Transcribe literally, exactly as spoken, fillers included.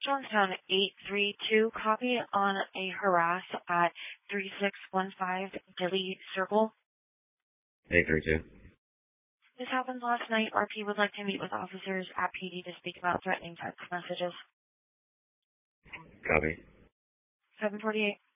one's found eight three two. Copy on a harass at three six one five Dilly Circle. eight three two. This happened last night. R P would like to meet with officers at P D to speak about threatening text messages. Copy. seven forty-eight.